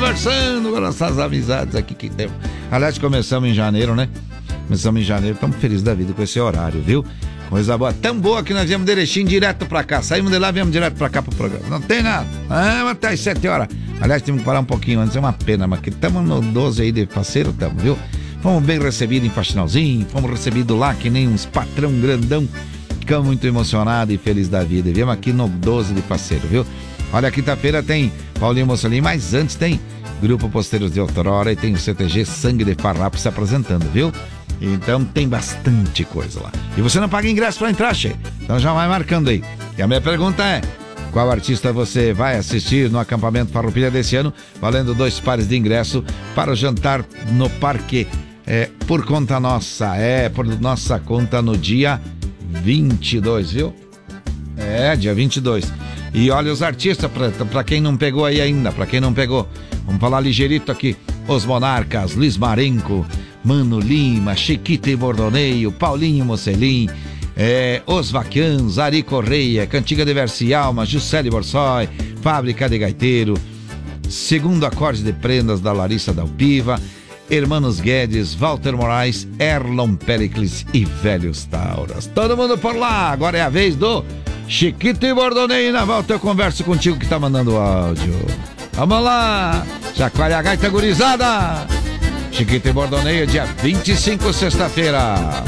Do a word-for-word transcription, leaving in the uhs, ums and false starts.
conversando com nossas amizades aqui que temos. Aliás, começamos em janeiro, né? Começamos em janeiro, estamos felizes da vida com esse horário, viu? Coisa boa, tão boa que nós viemos de Erechim direto pra cá. Saímos de lá, viemos direto pra cá pro programa. Não tem nada. Ah, até às sete horas. Aliás, temos que parar um pouquinho antes, é uma pena, mas que estamos no doze aí de parceiro, estamos, viu? Fomos bem recebidos em Faxinalzinho, fomos recebidos lá que nem uns patrão grandão. Ficamos muito emocionados e felizes da vida. Viemos aqui no doze de parceiro, viu? Olha, quinta-feira tem Paulinho Mussolini, mas antes tem Grupo Posteiros de Outrora e tem o C T G Sangue de Farrapo se apresentando, viu? Então tem bastante coisa lá. E você não paga ingresso pra entrar, che. Então já vai marcando aí. E a minha pergunta é: qual artista você vai assistir no acampamento Farroupilha desse ano, valendo dois pares de ingresso para o jantar no parque é, por conta nossa, é, por nossa conta no dia vinte e dois, viu? É, dia vinte e dois. E olha os artistas, pra, pra quem não pegou aí ainda, pra quem não pegou, vamos falar ligeirito aqui. Os Monarcas, Luiz Marenco, Mano Lima, Chiquita e Bordoneio, Paulinho Mocelin, é, Os Vaquianos, Ari Correia, Cantiga de Versi Alma, Juscelie Borsoi, Fábrica de Gaiteiro, Segundo Acorde de Prendas da Larissa Dalpiva, Hermanos Guedes, Walter Moraes, Erlon Pericles e Velhos Tauras. Todo mundo por lá, agora é a vez do Chiquita e Bordoneio. Na volta eu converso contigo que tá mandando áudio. Vamos lá, chacoalha a gaita gurizada. Chiquita e Bordoneio, dia vinte e cinco, sexta-feira.